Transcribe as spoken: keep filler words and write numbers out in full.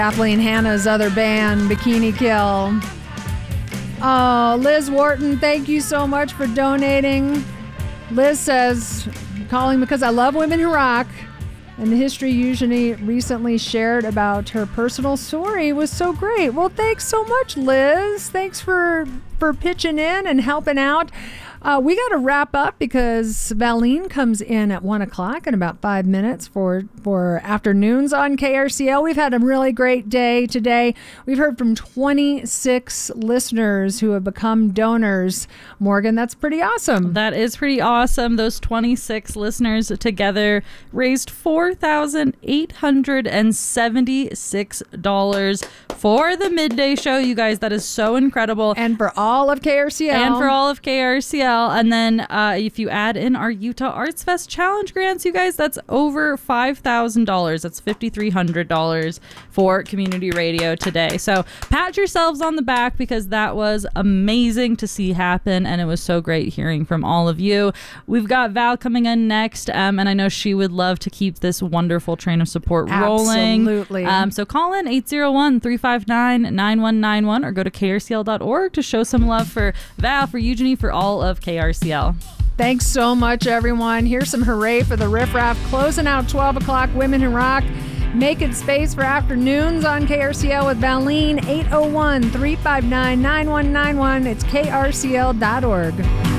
Kathleen Hanna's other band, Bikini Kill. Oh, Liz Wharton, thank you so much for donating. Liz says, calling because I love women who rock. And the history Eugenie recently shared about her personal story was so great. Well, thanks so much, Liz. Thanks for, for pitching in and helping out. Uh, we got to wrap up because Valine comes in at one o'clock in about five minutes for, for afternoons on K R C L. We've had a really great day today. We've heard from twenty-six listeners who have become donors. Morgan, that's pretty awesome. That is pretty awesome. Those twenty-six listeners together raised four thousand eight hundred seventy-six dollars for the midday show. You guys, that is so incredible. And for all of K R C L. And for all of K R C L. And then uh, if you add in our Utah Arts Fest Challenge grants, you guys, that's over five thousand dollars. That's five thousand three hundred dollars for community radio today. So pat yourselves on the back because that was amazing to see happen. And it was so great hearing from all of you. We've got Val coming in next. Um, and I know she would love to keep this wonderful train of support rolling. Absolutely. Um, so call in eight oh one, three five nine, nine one nine one or go to K R C L dot org to show some love for Val, for Eugenie, for all of K R C L. Thanks so much, everyone. Here's some hooray for the Riff Raff. Closing out twelve o'clock, Women Who Rock. Making space for afternoons on K R C L with Valine, eight oh one, three five nine, nine one nine one. It's K R C L dot org.